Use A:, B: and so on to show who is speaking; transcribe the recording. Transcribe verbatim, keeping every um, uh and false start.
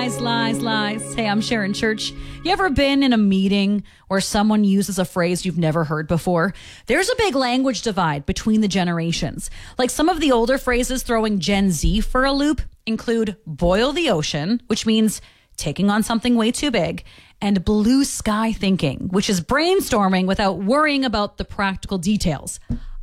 A: Lies, lies, lies. Hey, I'm Sharon Church. You ever been in a meeting where someone uses a phrase you've never heard before? There's a big language divide between the generations. Like some of the older phrases throwing Gen Z for a loop include boil the ocean, which means taking on something way too big, and blue sky thinking, which is brainstorming without worrying about the practical details.